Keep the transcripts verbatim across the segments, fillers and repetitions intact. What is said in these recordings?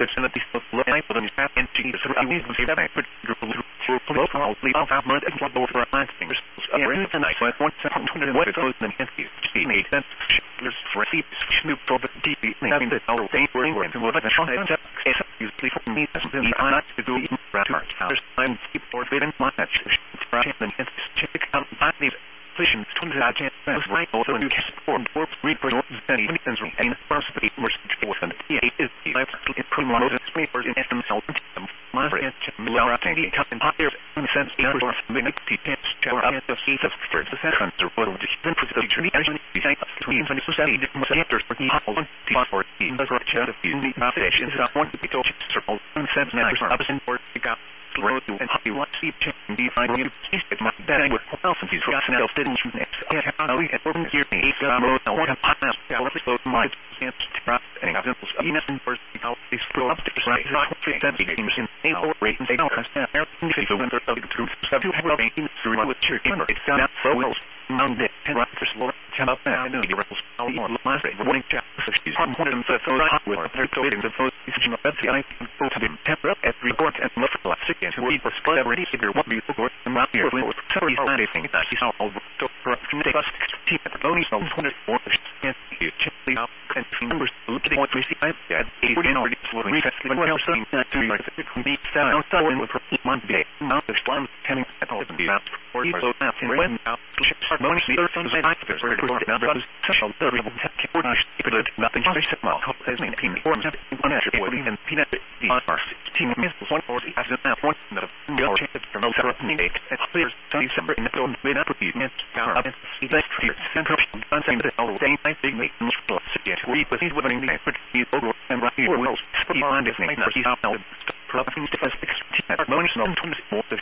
facility of life for the staff and cheese for a reason to that but for political leave off mud and blow for a things are in the night with one hundred what it goes in the empty she made that there's for seats snoop over the T V having the whole thing for England and what the shot and is usually for me as the not to do even rather there's time keep for fitting my match and check out these positions to that chance right also you can form for three percent and even and first the first and the eight is the life in promote papers in essence of my friend Laura Tangy and higher sense in for the next ten shower and the seat of first the second or what the different procedure and the same between the society must enter for the whole for the infrastructure of the navigation is one to be told circle and sense matters opposite for the gap road and how you want to see change the find you see my bag with health and he's got self didn't next and how we had open here me so I'm not one pass out of the mind and trust and I've been in first how these flow up to right right that games in a rate and they don't understand everything if you went through the truth so you have been through with your camera it's got so well Monday and right for slow come up now and the rebels all on last rate warning chat so she's one hundred and thirty hot with her told in the first is in the I can go to him temper up at report and look for last again to read for celebrity if you're one be for and around here with sorry all anything that she's all to corruption take us team at the only one hundred four and you check out and numbers look at what we see I had eight in already so we just when else saying that to like the complete down so in with Monday now the storm coming at all the out for you so now in when out Bonus leader from the actors were to work number of social variable technical but nothing very small has maintained forms of one actually and peanut the R team missiles one forty as now one of the real chance from those are in date at clear December in the film made up with and power up the street central saying that all day I think make much plus again we with these winning the effort is over and right here will speak on this thing that he's out now providing the first extreme bonus non twenty-four the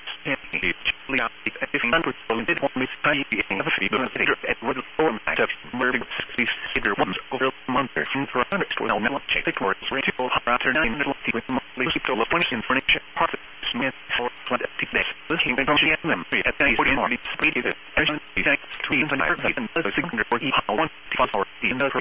if number did want me to tell you the fever at what the form of murdering sixty figure ones over a month or two for a hundred well now check the course ratio after nine little with monthly people of one in furniture profit Smith for twenty days looking from G M M at the forty morning speed it as you take three and a half and the signature for each one for the